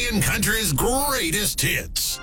playing country's greatest hits.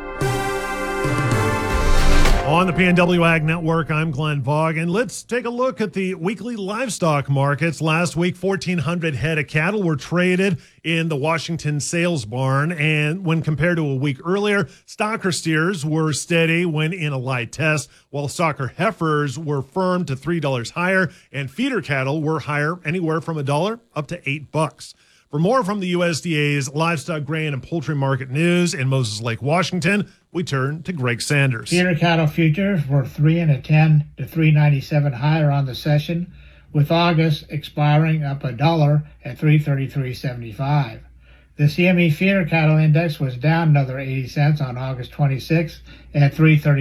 On the PNW Ag Network, I'm Glenn Vaughn, and let's take a look at the weekly livestock markets. Last week, 1,400 head of cattle were traded in the Washington sales barn, and when compared to a week earlier, stocker steers were steady when in a light test, while stocker heifers were firm to $3 higher, and feeder cattle were higher anywhere from $1 up to $8. For more from the USDA's livestock, grain, and poultry market news in Moses Lake, Washington, we turn to Greg Sanders. Feeder cattle futures were 3 1/10 to $3.97 higher on the session, with August expiring up $1 at $333.75. The CME feeder cattle index was down another 80 cents on August 26 at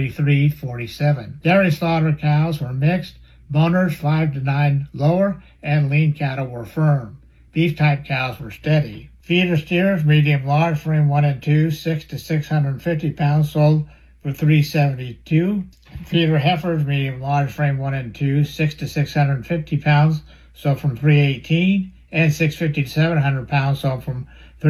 $333.47. Dairy slaughter cows were mixed, boners 5 to 9 lower, and lean cattle were firm. Beef-type cows were steady. Feeder steers, medium large, frame 1 and 2, 6 to 650 pounds, sold for $372. Feeder heifers, medium large, frame 1 and 2, 6 to 650 pounds, sold from $318, and 650 to 700 pounds, sold from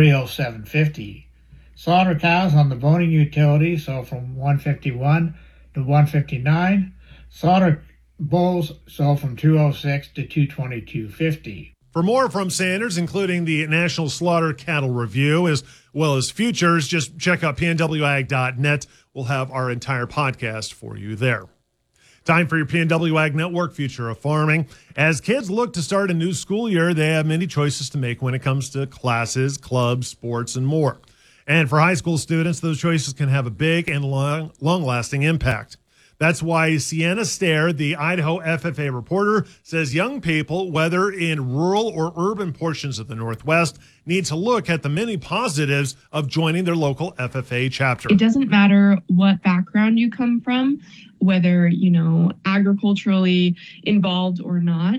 $307.50. Slaughter cows on the boning utility sold from $151 to $159. Slaughter bulls sold from $206 to $222.50. For more from Sanders, including the National Slaughter Cattle Review, as well as futures, just check out pnwag.net. We'll have our entire podcast for you there. Time for your PNW Ag Network Future of Farming. As kids look to start a new school year, they have many choices to make when it comes to classes, clubs, sports, and more. And for high school students, those choices can have a big and long-lasting impact. That's why Sienna Stair, the Idaho FFA reporter, says young people, whether in rural or urban portions of the Northwest, need to look at the many positives of joining their local FFA chapter. It doesn't matter what background you come from, whether, agriculturally involved or not,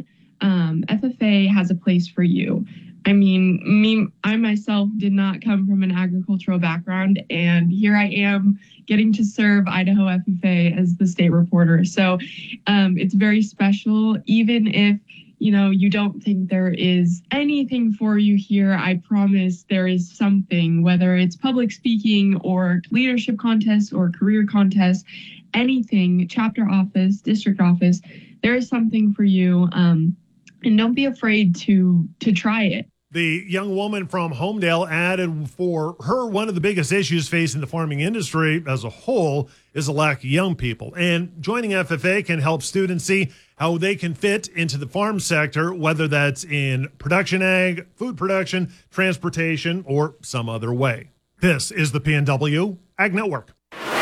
FFA has a place for you. I myself did not come from an agricultural background, and here I am getting to serve Idaho FFA as the state reporter. So it's very special. Even if, you don't think there is anything for you here, I promise there is something, whether it's public speaking or leadership contests or career contests, anything, chapter office, district office, there is something for you. And don't be afraid to try it. The young woman from Homedale added for her one of the biggest issues facing the farming industry as a whole is a lack of young people. And joining FFA can help students see how they can fit into the farm sector, whether that's in production ag, food production, transportation, or some other way. This is the PNW Ag Network.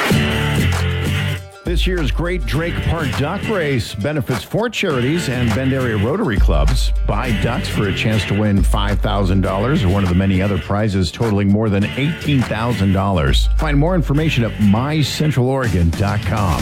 This year's Great Drake Park Duck Race benefits 4 charities and Bend Area Rotary Clubs. Buy ducks for a chance to win $5,000 or one of the many other prizes totaling more than $18,000. Find more information at mycentraloregon.com.